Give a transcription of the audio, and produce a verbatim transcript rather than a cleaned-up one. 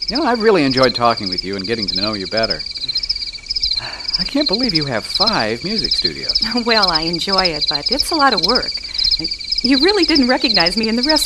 You know, I've really enjoyed talking with you and getting to know you better. I can't believe you have five music studios. Well, I enjoy it, but it's a lot of work. You really didn't recognize me in the restaurant.